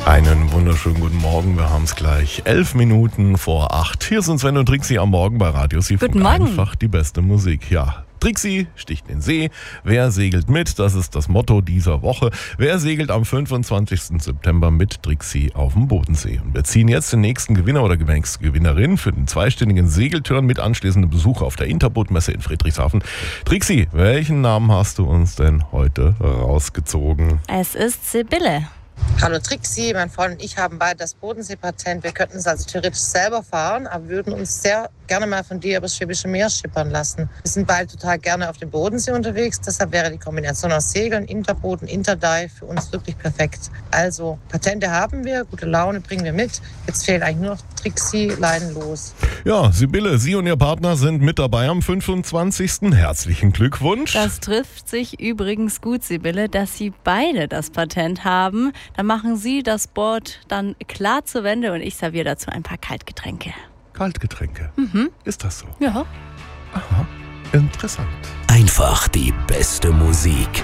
Einen wunderschönen guten Morgen. Wir haben es gleich 11 Minuten vor 8. Hier sind Sven und Trixi am Morgen bei Radio Sie. Guten Morgen. Einfach die beste Musik. Ja, Trixi sticht in den See. Wer segelt mit? Das ist das Motto dieser Woche. Wer segelt am 25. September mit Trixi auf dem Bodensee? Und wir ziehen jetzt den nächsten Gewinner oder Gewinnerin für den zweistündigen Segeltörn mit anschließendem Besuch auf der Interboot-Messe in Friedrichshafen. Trixi, welchen Namen hast du uns denn heute rausgezogen? Es ist Sibylle. Hallo Trixi, mein Freund und ich haben beide das Bodensee-Patent. Wir könnten es also theoretisch selber fahren, aber würden uns sehr gerne mal von dir über das Schwäbische Meer schippern lassen. Wir sind beide total gerne auf dem Bodensee unterwegs, deshalb wäre die Kombination aus Segeln, Interboot und Interdive für uns wirklich perfekt. Also Patente haben wir, gute Laune bringen wir mit. Jetzt fehlen eigentlich nur noch Trixi, Leinen los. Ja, Sibylle, Sie und Ihr Partner sind mit dabei am 25. Herzlichen Glückwunsch. Das trifft sich übrigens gut, Sibylle, dass Sie beide das Patent haben. Dann machen Sie das Board dann klar zur Wende und ich serviere dazu ein paar Kaltgetränke. Kaltgetränke? Ist das so? Ja. Aha, interessant. Einfach die beste Musik.